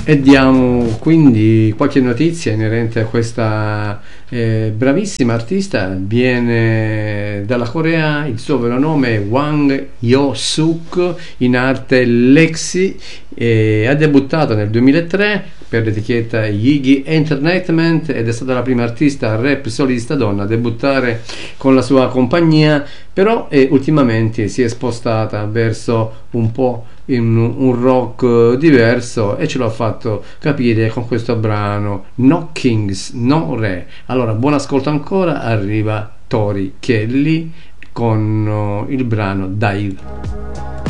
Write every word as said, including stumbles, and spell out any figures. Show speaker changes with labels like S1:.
S1: E diamo quindi qualche notizia inerente a questa eh, bravissima artista. Viene dalla Corea, il suo vero nome è Wang Yo-suk, in arte Lexi, e ha debuttato nel duemilatré per l'etichetta Yigi Entertainment ed è stata la prima artista rap solista donna a debuttare con la sua compagnia, però eh, ultimamente si è spostata verso un po' in un rock diverso e ce l'ha fatto capire con questo brano No Kings, No Re. Allora, buon ascolto ancora, arriva Tori Kelly con uh, il brano Dive.